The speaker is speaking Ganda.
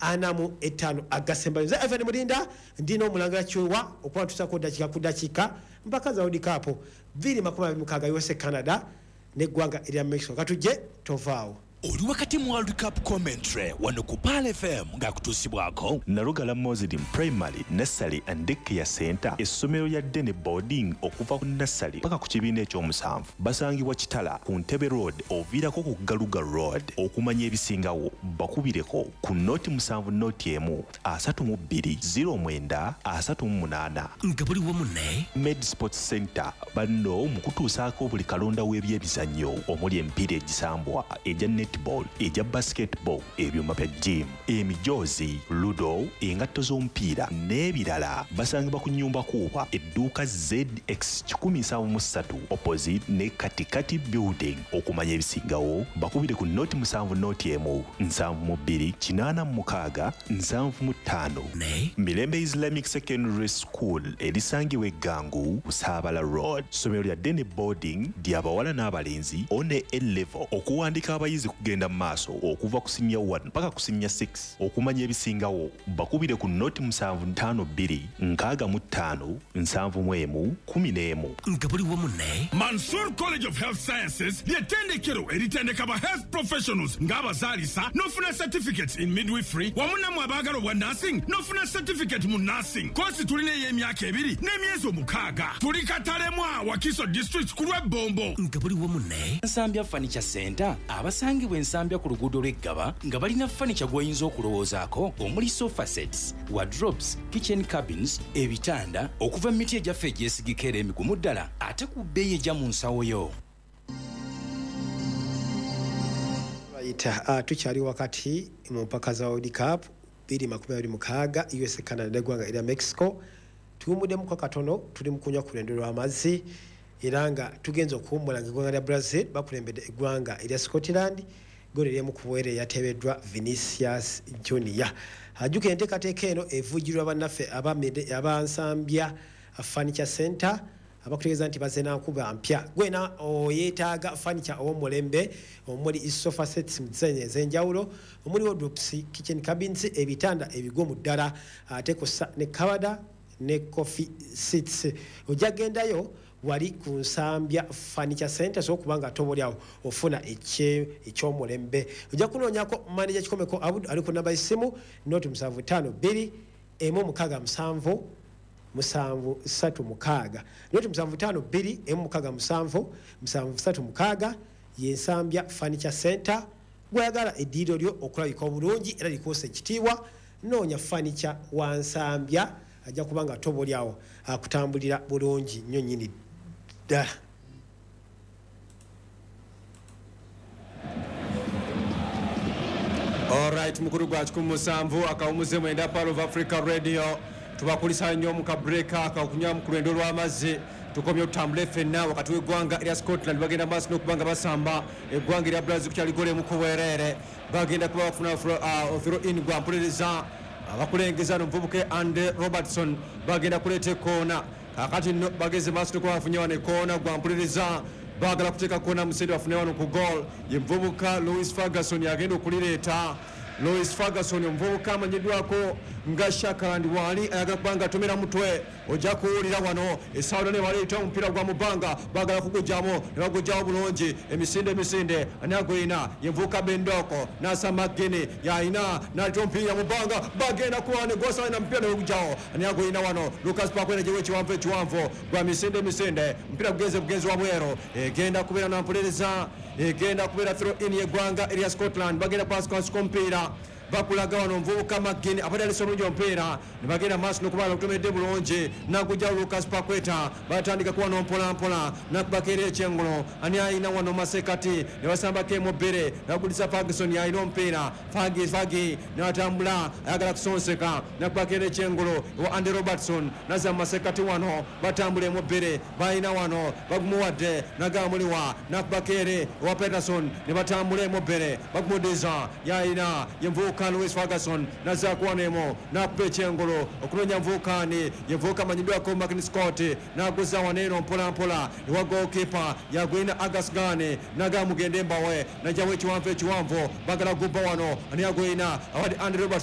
45 agasembayo za Evan Mulinda ndino Mulangira Chiwa okuba tusako dakika ku dakika mpaka za World Cup 2026 USA Canada ne gwanga erya Mexico katuje tovaawo. Oli wakati mu World Cup commentary wano ku Pal FM ngakutusibwako Narugala Mozidi Primary, Nursery and Daycare Center essomero ya Dene Boarding okuva ku nursery paka ku kibiina ekyomusanvu basangibwa Kitala ku Ntebe Road oviirako ku Galuga Road okumanya ebisingawo bakubireko ku noti 7 noti emu 320938 nga buli wamu ne Med Sports Center banno mu kutuusaako buli kalonda w'ebyebizannyo omuli empiira egisambwa ejja netball, eja basketball, ebyuma bya gym, emijozi, ludo, engatto z'omupiira n'ebirala basangibwa ku Nnyumba Kuuba edduuka ZX 173 opposite ne Katikati Building okumanya ebisingawo bakubire ku noti 7 noti emu 7286 ne Mirembe Islamic Secondary School erisangibwa Eggangu Busabala Road somero lya Dene Boarding ly'abawala n'abalenzi one A-level okuwandika abayizi kugenda maaso okuva ku senior 1 mpaka ku senior 6 okumanya ebisingawo bakubire ku noti 752 65 71 nga buli wamu ne Mansour College of Health Sciences ly'ettendekero eritendeka ba health professionals ng'abazaalisa n'ofuna certificates in midwifery wamu namwe abaagala obwa nursing n'ofuna certificate mu nursing kosi tulina ey'emyaka 2 n'emyezi 6 tuli Katalemwa Wakiso district ku lw'Ebombo nga buli wamu ne Nsambya Furniture Center abasangibwa Ensambya ku luguudo lw'Eggaba nga balina furniture gw'oyinza okulowoozaako omuli sofa sets, wardrobes, kitchen cabins, ebitanda okuva mu miti egyaffe egyesigika era emigumu ddala ate ku bbeeyi ejja mu nsawo yo. Tukyali wakati mu mpaka za World Cup 2026 USA Canada ne gwanga erya Mexico tuwumuddemu kwa katono tuli mu kunywa ku lwendo lw'amazzi era nga tugenza okuwummula ng'eggwanga lya Brazil bakulembedde eggwanga erya Scotland golo ly'emu ku bwere yateebeddwa Vinicius Junior. Ajjuka enteekateeka eno evujjirwa bannaffe abansambya Furniture Center abakutegeeza nti bazze nankuba mpya gwena oyeetaaga furniture ow'omulembe omuli sofa sets mu design ez'enjawulo omuli wardrobes, kitchen cabins, ebitanda ebigomu ddala ate kussa ne kabada ne coffee seats. Ojja gendayo wali ku Nsambya Furniture Center so kubanga tobolyawo ofuna ekyomulembe. Ojja kunoonyako manager Kikomeko Abud ali ku namba y'essimu noti 752 167 736 noti 752 167 736 ye Nsambya Furniture Center. Gwayagala eddiiro lyo okulabika obulungi era likosa ekitiibwa noonya furniture wa Nsambya ajja kubanga tobolyawo akutambulira bulungi nnyo nnyini ddala. Alright, mukuru gwa 17 akawumuze mwenda Pal of Africa Radio tubakulisa nnyo mu kabreaka akakunya mu kulwendo lw'amazzi tukomye otambule ffenna wakati w'eggwanga erya Scotland bagenda maaso n'okubanga basamba eggwanga erya Brazil kukyali gole mu kuweerere bagenda kuba bafuna throw in gwa mpuliriza abakulengeza n'omuvubuke Andy Robertson bagenda kuleeta ekkoona kakati nno bageze maaso n'okuba bafunye wano ekkoona gwa mpuliriza bagala kuteeka kkoona musende bafune wano ku goal ye muvubuka Louis Ferguson yagenda okulireeta. Louis Ferguson omuvubuka amanyiddwako nga Shakaland wali ayagala kubanga atomera mutwe ojja kuwulira wano essaawa ne baleeta omupiira gwa mubanga bagala kugujjamu ne bagujjawo bulungi emisinde ani agwina ye muvubuka Bendoko Nasa Magini yayina n'aleeta omupiira mubanga bagenda kuba ne gosa na mupiira ne bagujjawo ani agwina wano Lucas Pakwena gyewe ekiwanvu gwa misinde omupiira bugenzi wabweru egenda kubeera nampuliriza egenda kubeera throw in yeggwanga erya Scotland bagenda kwasika omupiira bakulaga wano omuvubuka Magini abadde alese omulungi omupiira ne bagenda maaso n'okubaala okutomedde bulungi nakujjawo Lucas Pakweta batandika kuba n'ompolampola nakubakeera ekyengulo ani ayina wano masekati ne basambako emubbere nagulisa Ferguson yalina omupiira Fagi n'atambula ayagala kusonseka nakubakeera ekyengulo ewa Andy Robertson nazza mu masekati wano batambula emubbere balina wano bagumuwadde nagamuliwa nakubakeere ewa Peterson ne batambula emubbere bagumuddiza yalina yemuvubuka Louis Ferguson nazakuwanemo nakuba ekyengolo okunoonya nvubukaani yevubuka amanyiddwako Martin Scott naguza waneeno mpolampola ewa goalkeeper yagwina Agasgane nagamugende embawe najjawo ekiwanvu bagala gubba wano ani agwina awadi Andy Robertson